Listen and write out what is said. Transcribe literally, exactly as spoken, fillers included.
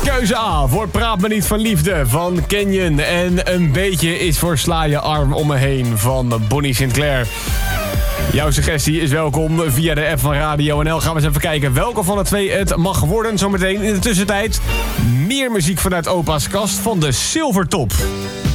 Keuze A voor Praat me niet van liefde van Canyon. En Een beetje is voor Sla je arm om me heen van Bonnie Sinclair. Jouw suggestie is welkom via de app van Radio N L. Gaan we eens even kijken welke van de twee het mag worden. Zometeen in de tussentijd meer muziek vanuit opa's kast van de Silvertop.